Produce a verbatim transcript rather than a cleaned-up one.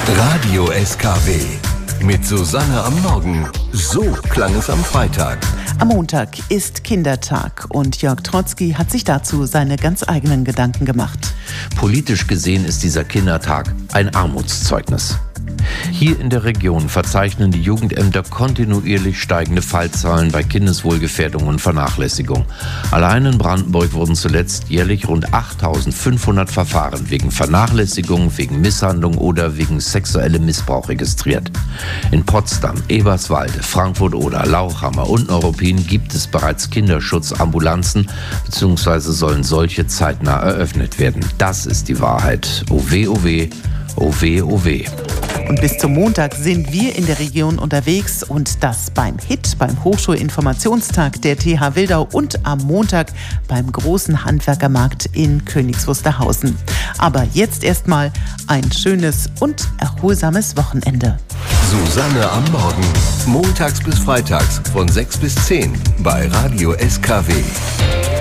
Radio S K W mit Susanne am Morgen. So klang es am Freitag. Am Montag ist Kindertag und Jörg Trotzki hat sich dazu seine ganz eigenen Gedanken gemacht. Politisch gesehen ist dieser Kindertag ein Armutszeugnis. Hier in der Region verzeichnen die Jugendämter kontinuierlich steigende Fallzahlen bei Kindeswohlgefährdung und Vernachlässigung. Allein in Brandenburg wurden zuletzt jährlich rund achttausendfünfhundert Verfahren wegen Vernachlässigung, wegen Misshandlung oder wegen sexuellem Missbrauch registriert. In Potsdam, Eberswalde, Frankfurt-Oder, Lauchhammer und Neuruppin gibt es bereits Kinderschutzambulanzen bzw. sollen solche zeitnah eröffnet werden. Das ist die Wahrheit. Oh weh, oh weh, oh weh, oh weh. Und bis zum Montag sind wir in der Region unterwegs und das beim H I T, beim Hochschulinformationstag der T H Wildau und am Montag beim großen Handwerkermarkt in Königs Wusterhausen. Aber jetzt erstmal ein schönes und erholsames Wochenende. Susanne am Morgen. Montags bis freitags von sechs bis zehn bei Radio S K W.